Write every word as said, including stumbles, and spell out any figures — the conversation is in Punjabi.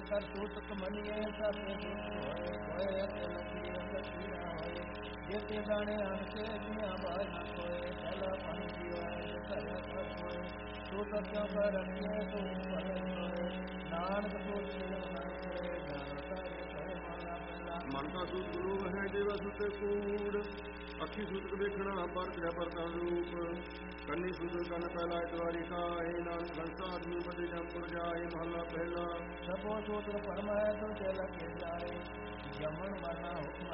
ਕਰ ਸੂਤਕ ਮਨੀਏ ਸਭੇ ਸੁਖ ਹੋਏ ਹੋਏ ਅਤਿ ਲਖੀ ਅੰਦਰ ਪੀੜਾ ਹੋਏ ਜੇਤੇ ਦਾਣੇ ਅਨਸੇ ਦੀਆਂ ਬਾਜ ਨਾ ਕੋਏ ਪਹਿਲਾ ਪਨ ਜੀਵੈ ਘਰ ਕਰ ਹੋਏ ਤੂੰ ਸਤਿ ਕਰ ਰੱਖੇ ਤੂੰ ਪਰੇ ਹੋਏ ਨਾਨਕ ਸੋਚੇ ਮਨ ਕਰੇ ਜਾਨ ਤਾਰੇ ਕਰੇ ਮਾਲਾ ਪਹਿਲਾ ਮਨ ਕਾ ਸੂਤ ਗੁਰੂ ਹੈ ਦੇਵਾ ਸੁਤੇ ਕੂੜ ਅੱਖੀ ਸੂਤਕ ਦੇਖਣਾ ਪਰ ਕਿਰਿਆ ਪਰਤਾ ਰੂਪ ਕੰਨੀ ਸੂਤਕ ਕੰਨ ਪਹਿਲਾ ਇਤਵਾਰੀ ਕਾਏ ਨਾਨਕ ਸੰਸਾ ਆਦਮੀ ਬਦੇ ਜੰਪੁਰ ਜਾਏ ਮਹੱਲਾ ਪਹਿਲਾ ਸਭੋ ਸੂਤਕ ਪਰਮ ਹੈ ਤੂੰ ਚਲ ਕੇ ਜਾਏ ਜਮਨ ਮਰਨਾ ਹੁਕਮ